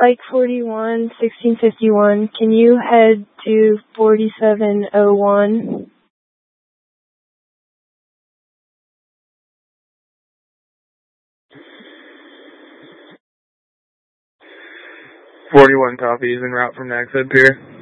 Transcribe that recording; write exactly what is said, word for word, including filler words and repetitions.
Like forty-one, sixteen fifty-one. Can you head to forty-seven oh one? forty-one copies en route from Nags Head Pier.